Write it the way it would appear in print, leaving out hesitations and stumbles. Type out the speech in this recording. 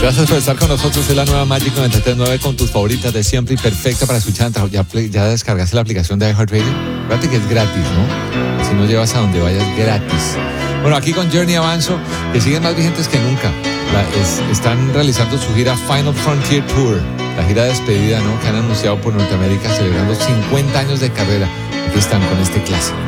Gracias por estar con nosotros. Es la nueva Magic 93.9 con tus favoritas de siempre y perfecta para escuchar. ¿Ya descargaste la aplicación de iHeartRadio? Fíjate que es gratis, ¿no? Si no llevas a donde vayas, gratis. Bueno, aquí con Journey Avanzo, que siguen más vigentes que nunca. Están realizando su gira Final Frontier Tour, la gira de despedida, ¿no?, que han anunciado por Norteamérica, celebrando 50 años de carrera. Aquí están con este clásico.